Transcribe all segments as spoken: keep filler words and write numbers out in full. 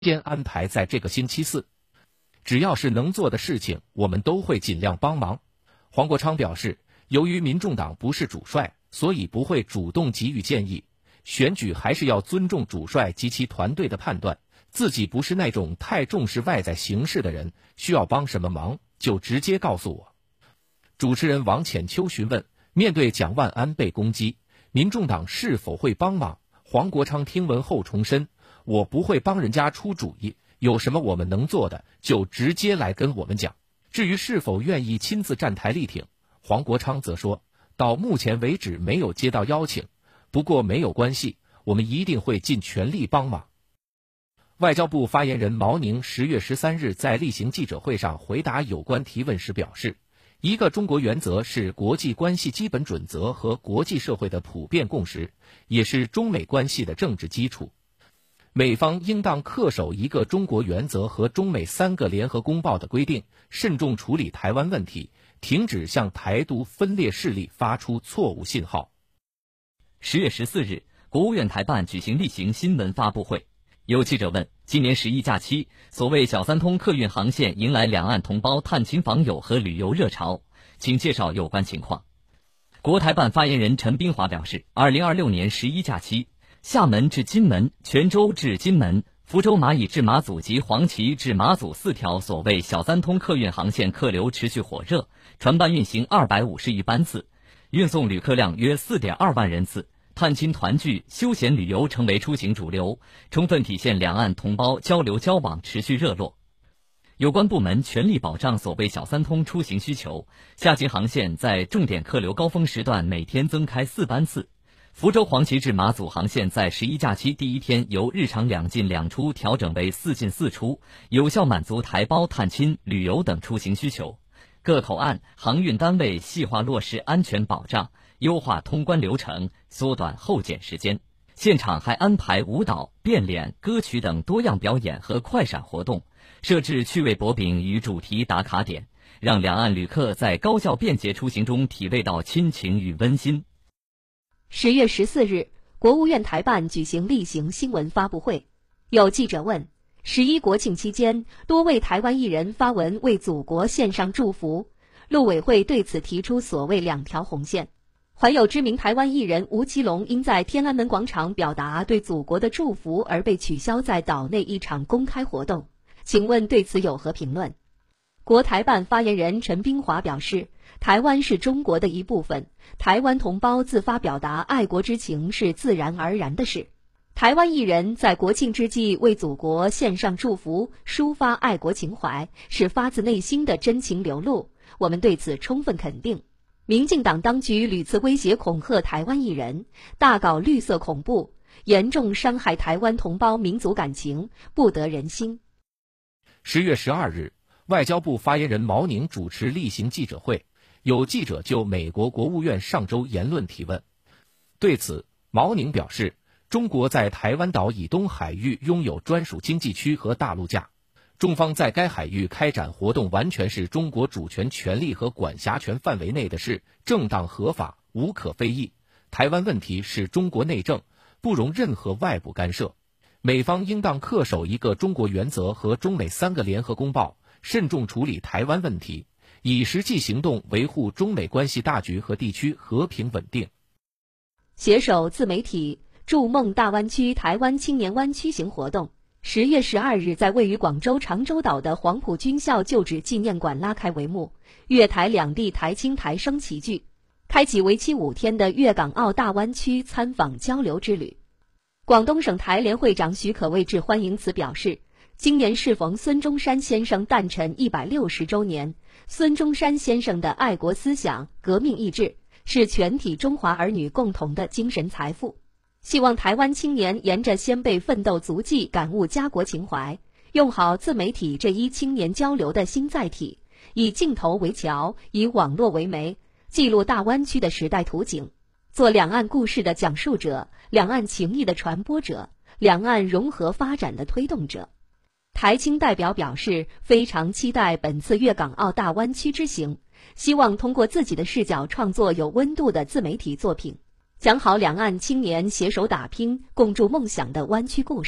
间安排在这个星期四。只要是能做的事情，我们都会尽量帮忙。黄国昌表示，由于民众党不是主帅，所以不会主动给予建议，选举还是要尊重主帅及其团队的判断，自己不是那种太重视外在形势的人，需要帮什么忙就直接告诉我。主持人王浅秋询问，面对蒋万安被攻击，民众党是否会帮忙？黄国昌听闻后重申，我不会帮人家出主意，有什么我们能做的就直接来跟我们讲。至于是否愿意亲自站台力挺，黄国昌则说，到目前为止没有接到邀请，不过没有关系，我们一定会尽全力帮忙。外交部发言人毛宁十月十三日在例行记者会上回答有关提问时表示，一个中国原则是国际关系基本准则和国际社会的普遍共识，也是中美关系的政治基础。美方应当恪守一个中国原则和中美三个联合公报的规定，慎重处理台湾问题，停止向台独分裂势力发出错误信号。 十月十四日，国务院台办举行例行新闻发布会，有记者问，今年十一假期，所谓小三通客运航线迎来两岸同胞探亲访友和旅游热潮，请介绍有关情况。国台办发言人陈斌华表示，二零二六年十一假期，厦门至金门、泉州至金门、福州蚂蚁至马祖及黄岐至马祖四条所谓小三通客运航线客流持续火热，船班运行二百五十亿班次，运送旅客量约 四点二万人次，探亲团聚、休闲旅游成为出行主流，充分体现两岸同胞交流交往持续热络。有关部门全力保障所谓小三通出行需求，下行航线在重点客流高峰时段每天增开四班次。福州黄岐至马祖航线在十一假期第一天由日常两进两出调整为四进四出，有效满足台胞探亲、旅游等出行需求。各口岸、航运单位细化落实安全保障，优化通关流程，缩短候检时间。现场还安排舞蹈、变脸、歌曲等多样表演和快闪活动，设置趣味薄饼与主题打卡点，让两岸旅客在高效便捷出行中体味到亲情与温馨。 十月十四日，国务院台办举行例行新闻发布会，有记者问，十一国庆期间，多位台湾艺人发文为祖国献上祝福，陆委会对此提出所谓两条红线。还有知名台湾艺人吴奇隆因在天安门广场表达对祖国的祝福而被取消在岛内一场公开活动，请问对此有何评论？国台办发言人陈斌华表示，台湾是中国的一部分，台湾同胞自发表达爱国之情是自然而然的事。台湾艺人在国庆之际为祖国献上祝福，抒发爱国情怀，是发自内心的真情流露，我们对此充分肯定。民进党当局屡次威胁恐吓台湾艺人，大搞绿色恐怖，严重伤害台湾同胞民族感情，不得人心。 十月十二日，外交部发言人毛宁主持例行记者会，有记者就美国国务院上周言论提问。对此，毛宁表示，中国在台湾岛以东海域拥有专属经济区和大陆架，中方在该海域开展活动完全是中国主权权利和管辖权范围内的事，正当合法，无可非议。台湾问题是中国内政，不容任何外部干涉。美方应当恪守一个中国原则和中美三个联合公报，慎重处理台湾问题，以实际行动维护中美关系大局和地区和平稳定。 携手自媒体筑梦大湾区台湾青年湾区行活动十月十二日在位于广州长洲岛的黄埔军校旧址纪念馆拉开帷幕，粤台两地台青台生齐聚，开启为期五天的粤港澳大湾区参访交流之旅。广东省台联会长许可卫致欢迎词表示，今年适逢孙中山先生诞辰一百六十周年，孙中山先生的爱国思想、革命意志是全体中华儿女共同的精神财富。希望台湾青年沿着先辈奋斗足迹感悟家国情怀，用好自媒体这一青年交流的新载体，以镜头为桥，以网络为媒，记录大湾区的时代图景，做两岸故事的讲述者，两岸情谊的传播者，两岸融合发展的推动者。台青代表表示，非常期待本次粤港澳大湾区之行，希望通过自己的视角创作有温度的自媒体作品，讲好两岸青年携手打拼、共筑梦想的湾区故事，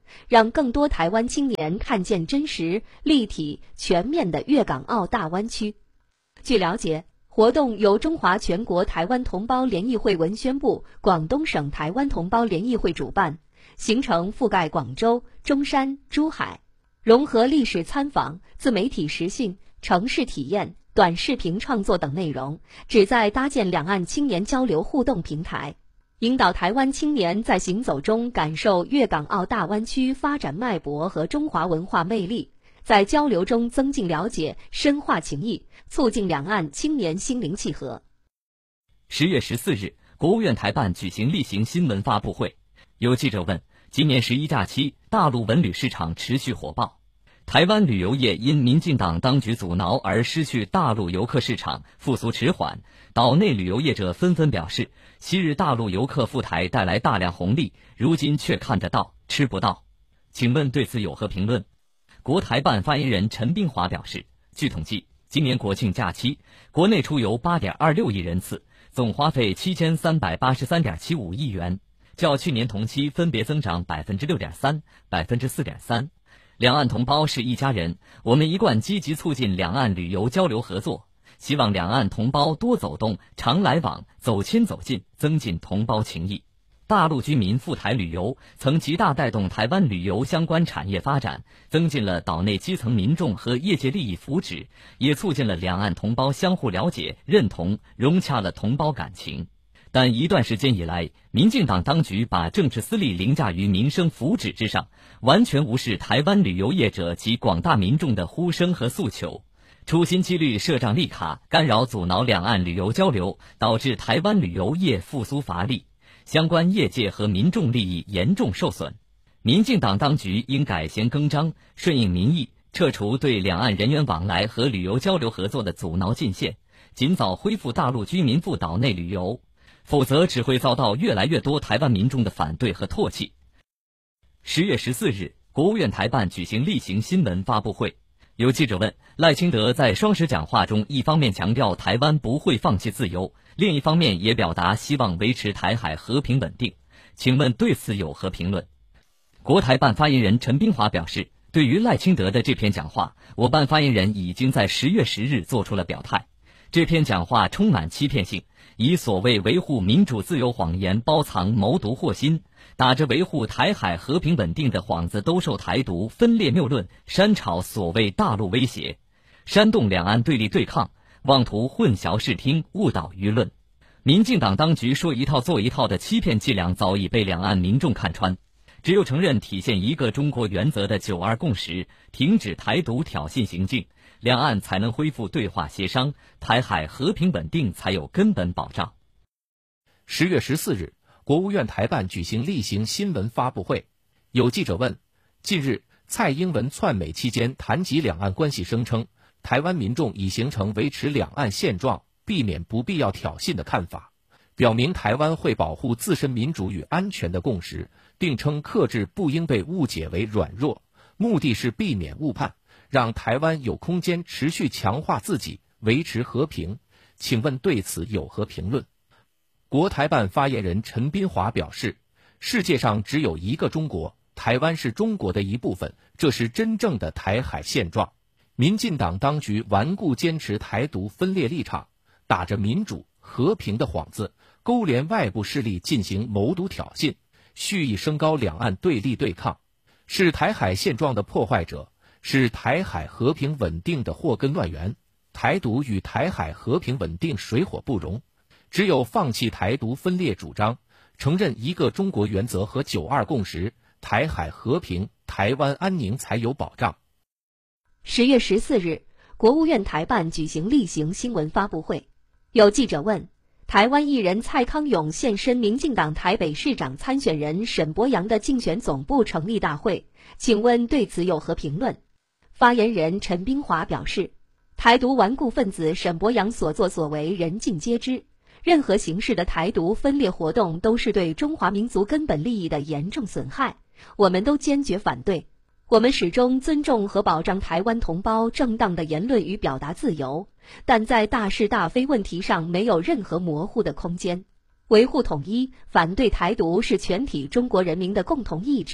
让更多台湾青年看见真实、立体、全面的粤港澳大湾区。据了解，活动由中华全国台湾同胞联谊会文宣部、广东省台湾同胞联谊会主办，行程覆盖广州、中山、珠海，融合历史参访、自媒体实训、城市体验、短视频创作等内容，旨在搭建两岸青年交流互动平台，引导台湾青年在行走中感受粤港澳大湾区发展脉搏和中华文化魅力，在交流中增进了解、深化情谊，促进两岸青年心灵契合。 十月十四日，国务院台办举行例行新闻发布会，有记者问，今年十一假期，大陆文旅市场持续火爆，台湾旅游业因民进党当局阻挠而失去大陆游客市场，复苏迟缓。岛内旅游业者纷纷表示，昔日大陆游客赴台带来大量红利，如今却看得到吃不到。请问对此有何评论？国台办发言人陈冰华表示，据统计，今年国庆假期，国内出游 八点二六亿人次，总花费 七千三百八十三点七五亿元，较去年同期分别增长 百分之六点三、百分之四点三。两岸同胞是一家人，我们一贯积极促进两岸旅游交流合作，希望两岸同胞多走动、常来往，走亲走近，增进同胞情谊。大陆居民赴台旅游曾极大带动台湾旅游相关产业发展，增进了岛内基层民众和业界利益福祉，也促进了两岸同胞相互了解、认同，融洽了同胞感情。但一段时间以来，民进党当局把政治私利凌驾于民生福祉之上，完全无视台湾旅游业者及广大民众的呼声和诉求，处心积虑设障立卡，干扰阻挠两岸旅游交流，导致台湾旅游业复苏乏力，相关业界和民众利益严重受损。民进党当局应改弦更张，顺应民意，撤除对两岸人员往来和旅游交流合作的阻挠禁限，尽早恢复大陆居民赴岛内旅游，否则只会遭到越来越多台湾民众的反对和唾弃。十月十四日，国务院台办举行例行新闻发布会，有记者问，赖清德在双十讲话中一方面强调台湾不会放弃自由，另一方面也表达希望维持台海和平稳定，请问对此有何评论？国台办发言人陈冰华表示，对于赖清德的这篇讲话，我办发言人已经在十月十日做出了表态。这篇讲话充满欺骗性，以所谓维护民主自由谎言包藏谋独祸心，打着维护台海和平稳定的幌子兜售台独分裂谬论，煽炒所谓大陆威胁，煽动两岸对立对抗，妄图混淆视听，误导舆论。民进党当局说一套做一套的欺骗伎俩早已被两岸民众看穿，只有承认体现一个中国原则的九二共识，停止台独挑衅行径，两岸才能恢复对话协商，台海和平稳定才有根本保障。 十月十四日，国务院台办举行例行新闻发布会，有记者问，近日蔡英文窜美期间谈及两岸关系，声称台湾民众已形成维持两岸现状、避免不必要挑衅的看法，表明台湾会保护自身民主与安全的共识，并称克制不应被误解为软弱，目的是避免误判，让台湾有空间持续强化自己，维持和平。请问对此有何评论？国台办发言人陈斌华表示，世界上只有一个中国，台湾是中国的一部分，这是真正的台海现状。民进党当局顽固坚持台独分裂立场，打着民主和平的幌子，勾连外部势力进行谋独挑衅，蓄意升高两岸对立对抗，是台海现状的破坏者，是台海和平稳定的祸根乱源。台独与台海和平稳定水火不容，只有放弃台独分裂主张，承认一个中国原则和九二共识，台海和平、台湾安宁才有保障。 十月十四日，国务院台办举行例行新闻发布会，有记者问，台湾艺人蔡康永现身民进党台北市长参选人沈伯洋的竞选总部成立大会，请问对此有何评论？发言人陈冰华表示，台独顽固分子沈伯洋所作所为人尽皆知，任何形式的台独分裂活动都是对中华民族根本利益的严重损害，我们都坚决反对。我们始终尊重和保障台湾同胞正当的言论与表达自由，但在大是大非问题上没有任何模糊的空间。维护统一，反对台独是全体中国人民的共同意志，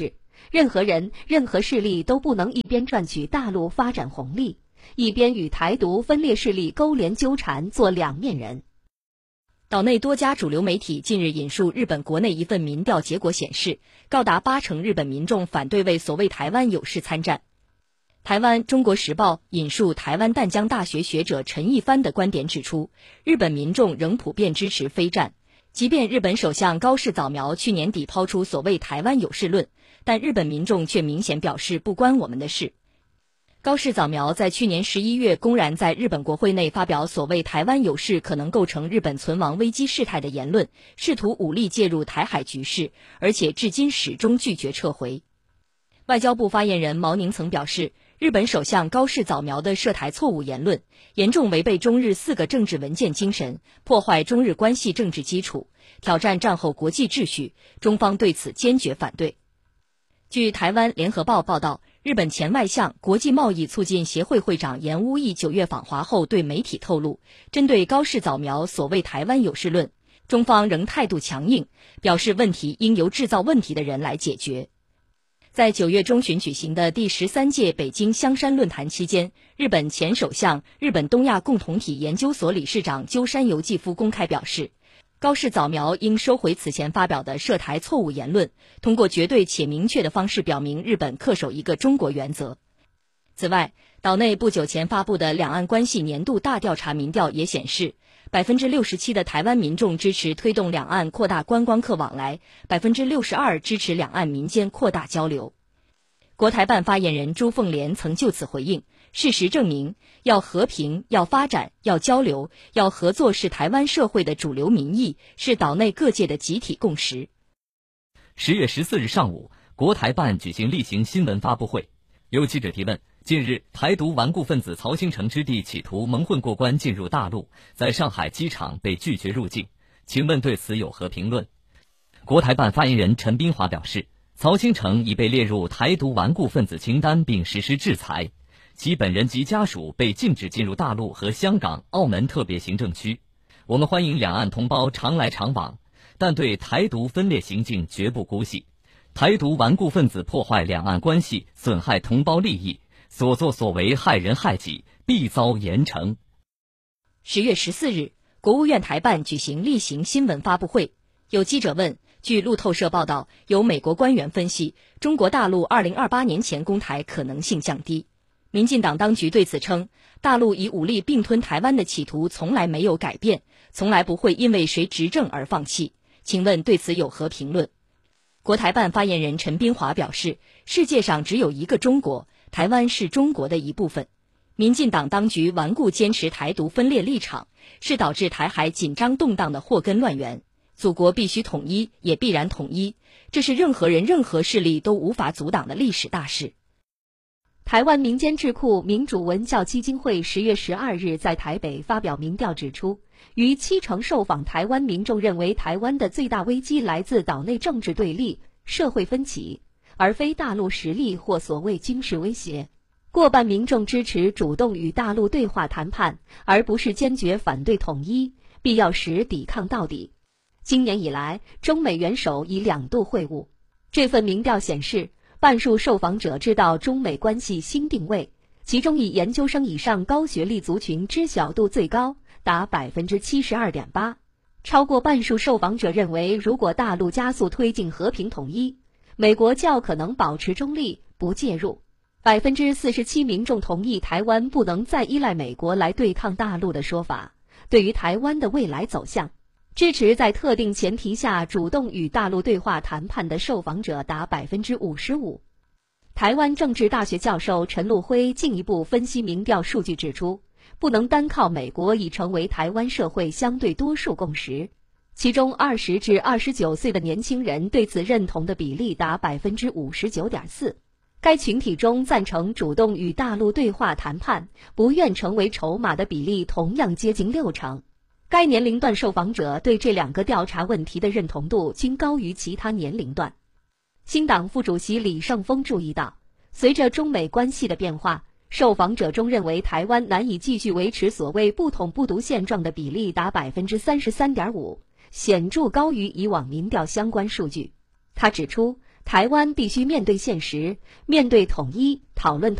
任何人、任何势力都不能一边赚取大陆发展红利，一边与台独分裂势力勾连纠缠，做两面人。 岛内多家主流媒体近日引述日本国内一份民调结果显示，高达八成日本民众反对为所谓台湾有事参战。台湾《中国时报》引述台湾淡江大学学者陈一帆的观点指出，日本民众仍普遍支持非战。即便日本首相高市早苗去年底抛出所谓台湾有事论，但日本民众却明显表示不关我们的事。高市早苗在去年十一月公然在日本国会内发表所谓台湾有事可能构成日本存亡危机事态的言论，试图武力介入台海局势，而且至今始终拒绝撤回。外交部发言人毛宁曾表示，日本首相高市早苗的涉台错误言论，严重违背中日四个政治文件精神，破坏中日关系政治基础，挑战战后国际秩序，中方对此坚决反对。据台湾联合报报道，日本前外相、国际贸易促进协会会长严乌义九月访华后对媒体透露，针对高市早苗所谓台湾有事论，中方仍态度强硬，表示问题应由制造问题的人来解决。在九月中旬举行的第十三届北京香山论坛期间，日本前首相、日本东亚共同体研究所理事长鸠山由纪夫公开表示，高市早苗应收回此前发表的涉台错误言论，通过绝对且明确的方式表明日本恪守一个中国原则。此外，岛内不久前发布的两岸关系年度大调查民调也显示，百分之六十七的台湾民众支持推动两岸扩大观光客往来，百分之六十二支持两岸民间扩大交流。国台办发言人朱凤莲曾就此回应，事实证明，要和平、要发展、要交流、要合作是台湾社会的主流民意，是岛内各界的集体共识。 十月十四日上午，国台办举行例行新闻发布会，有记者提问，近日台独顽固分子曹兴诚之弟企图蒙混过关进入大陆，在上海机场被拒绝入境，请问对此有何评论？国台办发言人陈斌华表示，曹兴诚已被列入台独顽固分子清单并实施制裁，其本人及家属被禁止进入大陆和香港、澳门特别行政区。我们欢迎两岸同胞常来常往，但对台独分裂行径绝不姑息。台独顽固分子破坏两岸关系，损害同胞利益，所作所为害人害己，必遭严惩。 十月十四日，国务院台办举行例行新闻发布会，有记者问，据路透社报道，有美国官员分析，中国大陆二零二八年前攻台可能性降低。民进党当局对此称，大陆以武力并吞台湾的企图从来没有改变，从来不会因为谁执政而放弃。请问对此有何评论？国台办发言人陈斌华表示，世界上只有一个中国，台湾是中国的一部分。民进党当局顽固坚持台独分裂立场，是导致台海紧张动荡的祸根乱源。祖国必须统一，也必然统一，这是任何人任何势力都无法阻挡的历史大事。 台湾民间智库民主文教基金会十月十二日在台北发表民调指出，逾七成受访台湾民众认为台湾的最大危机来自岛内政治对立、社会分歧，而非大陆实力或所谓军事威胁。过半民众支持主动与大陆对话谈判，而不是坚决反对统一，必要时抵抗到底。今年以来，中美元首已两度会晤。这份民调显示，半数受访者知道中美关系新定位，其中以研究生以上高学历族群知晓度最高，达 百分之七十二点八。超过半数受访者认为，如果大陆加速推进和平统一，美国较可能保持中立，不介入。百分之四十七民众同意台湾不能再依赖美国来对抗大陆的说法。对于台湾的未来走向，支持在特定前提下主动与大陆对话谈判的受访者达 百分之五十五。台湾政治大学教授陈陆辉进一步分析民调数据指出，不能单靠美国已成为台湾社会相对多数共识。其中二十至二十九岁的年轻人对此认同的比例达 百分之五十九点四。该群体中赞成主动与大陆对话谈判、不愿成为筹码的比例同样接近六成。该年龄段受访者对这两个调查问题的认同度均高于其他年龄段。新党副主席李胜峰注意到，随着中美关系的变化，受访者中认为台湾难以继续维持所谓不统不独现状的比例达 百分之三十三点五， 显著高于以往民调相关数据。他指出， 台湾必须面对现实，面对统一，讨论